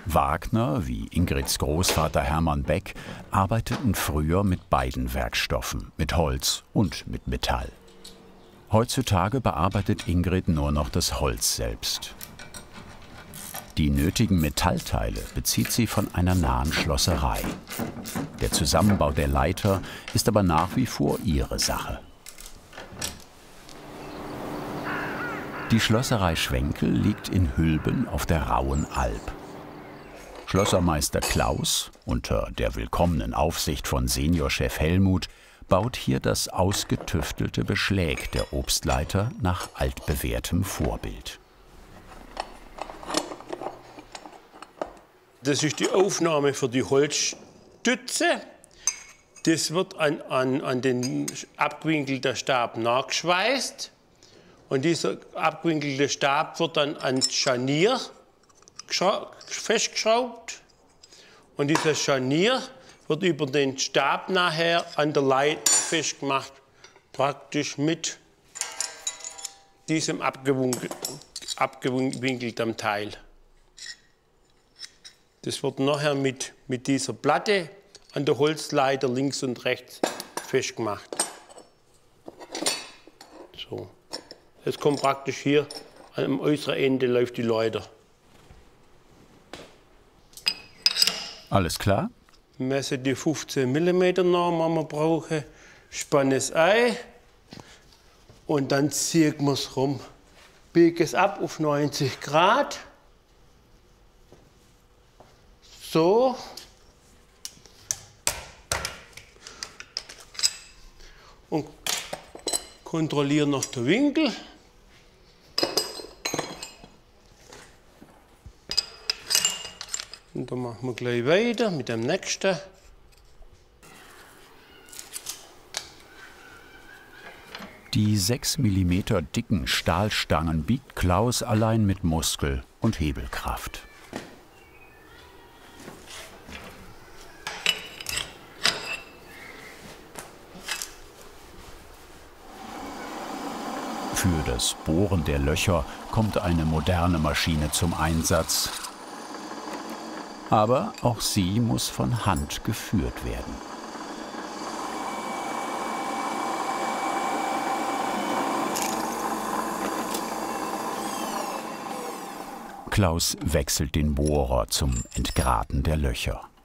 Wagner, wie Ingrids Großvater Hermann Beck, arbeiteten früher mit beiden Werkstoffen, mit Holz und mit Metall. Heutzutage bearbeitet Ingrid nur noch das Holz selbst. Die nötigen Metallteile bezieht sie von einer nahen Schlosserei. Der Zusammenbau der Leiter ist aber nach wie vor ihre Sache. Die Schlosserei Schwenkel liegt in Hülben auf der Rauen Alb. Schlossermeister Klaus, unter der willkommenen Aufsicht von Seniorchef Helmut, baut hier das ausgetüftelte Beschläg der Obstleiter nach altbewährtem Vorbild. Das ist die Aufnahme für die Holzstütze. Das wird an den abgewinkelten Stab nachgeschweißt. Und dieser abgewinkelte Stab wird dann ans Scharnier festgeschraubt. Und dieses Scharnier wird über den Stab nachher an der Leiter festgemacht, praktisch mit diesem abgewinkelten Teil. Das wird nachher mit dieser Platte an der Holzleiter links und rechts festgemacht. So. Jetzt kommt praktisch hier am äußeren Ende läuft die Leiter. Alles klar? Messe die 15 mm Norm, die wir brauchen, spanne es ein und dann ziehen wir es rum. Biege es ab auf 90 Grad. So. Und kontrolliere noch den Winkel. Und dann machen wir gleich weiter mit dem nächsten. Die 6 mm dicken Stahlstangen biegt Klaus allein mit Muskel und Hebelkraft. Für das Bohren der Löcher kommt eine moderne Maschine zum Einsatz. Aber auch sie muss von Hand geführt werden. Klaus wechselt den Bohrer zum Entgraten der Löcher.